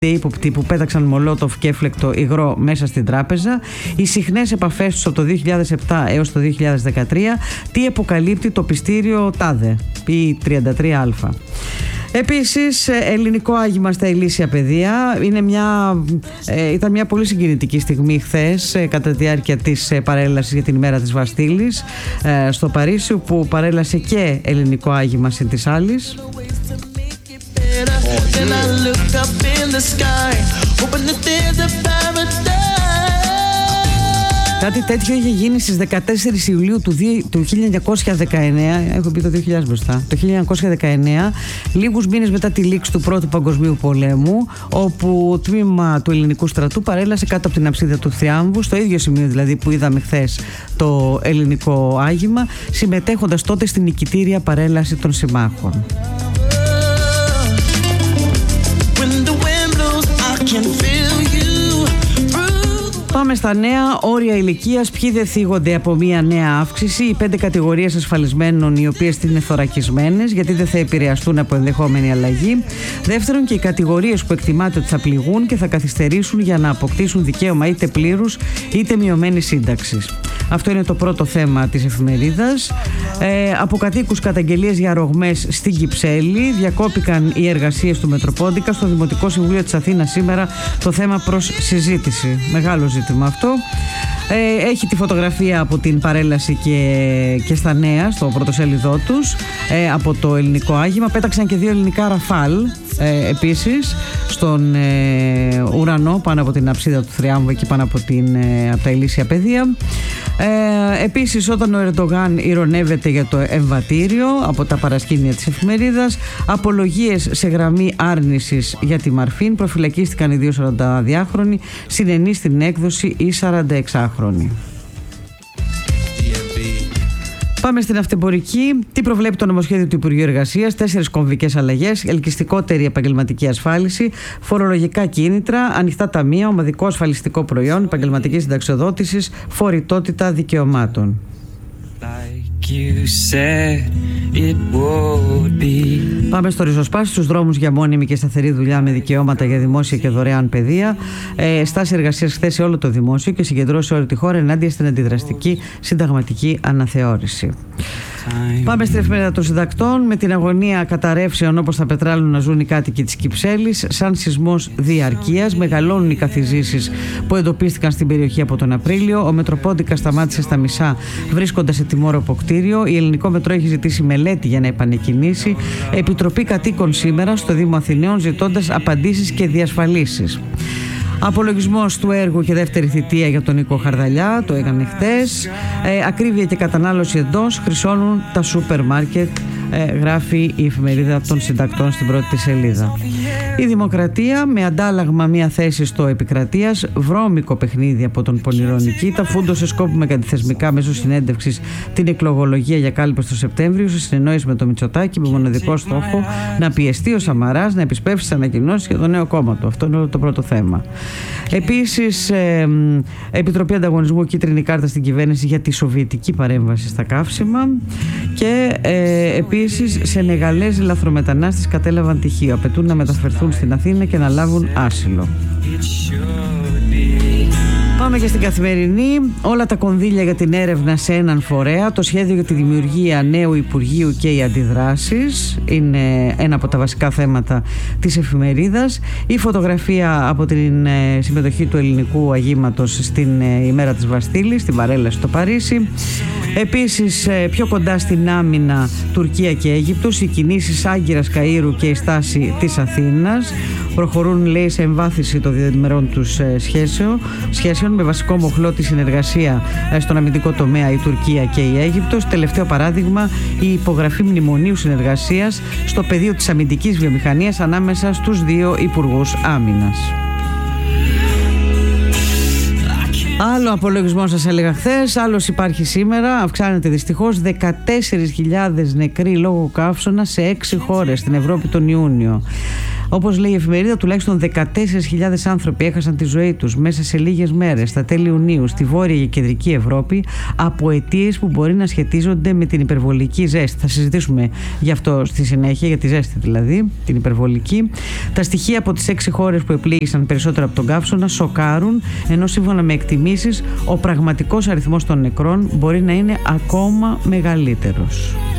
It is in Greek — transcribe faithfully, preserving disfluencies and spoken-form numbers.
ύποπτοι που πέταξαν μολότοφ και έφλεκτο υγρό μέσα στην τράπεζα, οι συχνές επαφές τους από το δύο χιλιάδες επτά έως το δύο χιλιάδες δεκατρία, τι αποκαλύπτει το πιστήριο ΤΑΔΕ, πι τριάντα τρία α. Επίσης, ελληνικό άγημα στα ηλίσια παιδεία. Είναι μια, ε, ήταν μια πολύ συγκινητική στιγμή χθες, ε, κατά τη διάρκεια της ε, παρέλασης για την ημέρα της Βαστίλης ε, στο Παρίσι, που παρέλασε και ελληνικό άγημα συν της άλλης. Κάτι τέτοιο είχε γίνει στις δεκατέσσερις Ιουλίου του, του χίλια εννιακόσια δεκαεννέα, έχω πει το δύο χιλιάδες μπροστά, το χίλια εννιακόσια δεκαεννέα, λίγους μήνες μετά τη λήξη του Πρώτου Παγκοσμίου Πολέμου, όπου τμήμα του ελληνικού στρατού παρέλασε κάτω από την αψίδα του Θριάμβου, στο ίδιο σημείο δηλαδή που είδαμε χθες το ελληνικό άγημα, συμμετέχοντας τότε στην νικητήρια παρέλαση των συμμάχων. Πάμε στα νέα. Όρια ηλικίας. Ποιοι δεν θίγονται από μια νέα αύξηση? Οι πέντε κατηγορίες ασφαλισμένων, οι οποίες είναι θωρακισμένες, γιατί δεν θα επηρεαστούν από ενδεχόμενη αλλαγή. Δεύτερον, και οι κατηγορίες που εκτιμάται ότι θα πληγούν και θα καθυστερήσουν για να αποκτήσουν δικαίωμα είτε πλήρους είτε μειωμένης σύνταξης. Αυτό είναι το πρώτο θέμα της εφημερίδας. Ε, από κατοίκους καταγγελίες για ρογμές στην Κυψέλη. Διακόπηκαν οι εργασίες του Μετροπόντικα. Στο Δημοτικό Συμβούλιο της Αθήνας σήμερα το θέμα προς συζήτηση. Μεγάλο ζήτημα αυτό. Ε, έχει τη φωτογραφία από την παρέλαση και, και στα νέα, στο πρωτοσέλιδό τους, ε, από το ελληνικό άγημα. Πέταξαν και δύο ελληνικά ραφάλ ε, επίσης στον ε, ουρανό, πάνω από την αψίδα του Θριάμβου και πάνω από, την, ε, από τα ηλίσια παιδεία. Ε, επίσης, όταν ο Ερντογάν ειρωνεύεται για το εμβατήριο, από τα παρασκήνια της εφημερίδας, απολογίες σε γραμμή άρνησης για τη Μαρφίν, προφυλακίστηκαν οι δύο σαρανταδυάχρονοι, συνενεί στην έκδοση οι σαρανταεξάχρονοι. Πάμε στην αυτεμπορική. Τι προβλέπει το νομοσχέδιο του Υπουργείου Εργασίας? Τέσσερις κομβικές αλλαγές: ελκυστικότερη επαγγελματική ασφάλιση, φορολογικά κίνητρα, ανοιχτά ταμεία, ομαδικό ασφαλιστικό προϊόν, επαγγελματική συνταξιοδότηση, φορητότητα δικαιωμάτων. Πάμε στο ριζοσπάσι, στους δρόμους για μόνιμη και σταθερή δουλειά με δικαιώματα για δημόσια και δωρεάν παιδεία. Ε, στάση εργασίας χθες σε όλο το δημόσιο και συγκεντρώσει σε όλη τη χώρα ενάντια στην αντιδραστική συνταγματική αναθεώρηση. Πάμε στην εφημερίδα των συντακτών. Με την αγωνία καταρρεύσεων όπως θα πετράλουν να ζουν οι κάτοικοι της Κυψέλης, σαν σεισμός διαρκείας, μεγαλώνουν οι καθιζήσεις που εντοπίστηκαν στην περιοχή από τον Απρίλιο. Ο Μετροπόντικας σταμάτησε στα μισά, βρίσκοντας σε τιμόρροπο κτίριο. Η Ελληνικό Μετρό έχει ζητήσει μελέτη για να επανεκκινήσει. Επιτροπή Κατοίκων σήμερα στο Δήμο Αθηναίων, ζητώντας απαντήσεις και διασφαλίσεις. Απολογισμός του έργου και δεύτερη θητεία για τον Νίκο Χαρδαλιά, το έκανε χτες. Ε, ακρίβεια και κατανάλωση εντός χρυσώνουν τα σούπερ μάρκετ, ε, γράφει η εφημερίδα των συντακτών στην πρώτη της σελίδα. Η Δημοκρατία, με αντάλλαγμα μια θέση στο Επικρατείας, βρώμικο παιχνίδι από τον πονηρό Νικήτα, φούντωσε σκόπιμα και αντιθεσμικά μέσω συνέντευξης την εκλογολογία για κάλπες το Σεπτέμβριο, σε συνεννόηση με το Μητσοτάκη, με μοναδικό στόχο να πιεστεί ο Σαμαράς να επισπεύσει τις ανακοινώσεις για το νέο κόμμα του. Αυτό είναι το πρώτο θέμα. Επίσης, ε, Επιτροπή Ανταγωνισμού, κίτρινη κάρτα στην κυβέρνηση για τη σοβιετική παρέμβαση στα καύσιμα. Και ε, επίσης, Σενεγαλές λαθρομετανάστες κατέλαβαν τυχείο. Απαιτούν να μεταφερθούν στην Αθήνα και να λάβουν άσυλο. Πάμε και στην Καθημερινή. Όλα τα κονδύλια για την έρευνα σε έναν φορέα. Το σχέδιο για τη δημιουργία νέου Υπουργείου και οι αντιδράσεις είναι ένα από τα βασικά θέματα της εφημερίδας. Η φωτογραφία από την συμμετοχή του ελληνικού αγήματος στην ημέρα της Βαστίλης, στην παρέλαση στο Παρίσι. Επίσης, πιο κοντά στην άμυνα, Τουρκία και Αίγυπτος, οι κινήσεις Άγκυρας, Καΐρου και η στάση της Αθήνας. Προχωρούν, λέει, σε εμβάθυνση των διεμερών τους σχέσεων, σχέσεων με βασικό μοχλό τη συνεργασία στον αμυντικό τομέα η Τουρκία και η Αίγυπτος. Τελευταίο παράδειγμα, η υπογραφή μνημονίου συνεργασίας στο πεδίο της αμυντικής βιομηχανίας ανάμεσα στους δύο υπουργούς άμυνας. Άλλο απολογισμό σας έλεγα χθες, άλλος υπάρχει σήμερα. Αυξάνεται δυστυχώς, δεκατέσσερις χιλιάδες νεκροί λόγω καύσωνα σε έξι χώρες στην Ευρώπη τον Ιούνιο. Όπως λέει η εφημερίδα, τουλάχιστον δεκατέσσερις χιλιάδες άνθρωποι έχασαν τη ζωή τους μέσα σε λίγες μέρες στα τέλη Ιουνίου στη Βόρεια και Κεντρική Ευρώπη από αιτίες που μπορεί να σχετίζονται με την υπερβολική ζέστη. Θα συζητήσουμε γι' αυτό στη συνέχεια, για τη ζέστη δηλαδή, την υπερβολική. Τα στοιχεία από τις έξι χώρες που επλήγησαν περισσότερο από τον καύσωνα σοκάρουν, ενώ σύμφωνα με εκτιμήσεις ο πραγματικός αριθμός των νεκρών μπορεί να είναι ακόμα μεγαλύτερος.